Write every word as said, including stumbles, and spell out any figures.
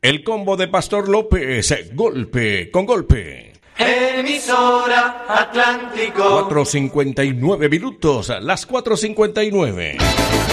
El combo de Pastor López, golpe con golpe. Emisora Atlántico. cuatro cincuenta y nueve minutos, las cuatro cincuenta y nueve.